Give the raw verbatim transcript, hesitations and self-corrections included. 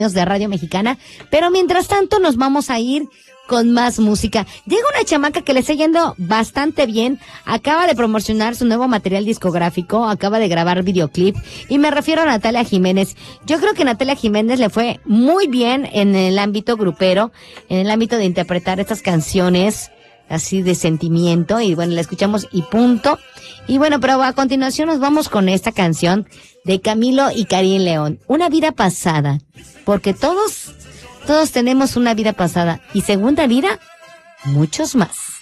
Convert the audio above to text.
de Radio Mexicana, pero mientras tanto nos vamos a ir con más música. Llega una chamaca que le está yendo bastante bien, acaba de promocionar su nuevo material discográfico, acaba de grabar videoclip, y me refiero a Natalia Jiménez. Yo creo que Natalia Jiménez le fue muy bien en el ámbito grupero, en el ámbito de interpretar estas canciones así de sentimiento, y bueno, la escuchamos y punto. Y bueno, pero a continuación nos vamos con esta canción de Camilo y Karim León, Una vida pasada, porque todos, todos tenemos una vida pasada, y segunda vida, muchos más.